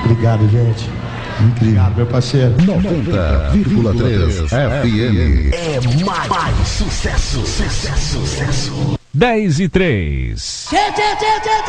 Obrigado, gente. Incrível. Obrigado, meu parceiro. 90,3 FM. É mais sucesso. 10:03.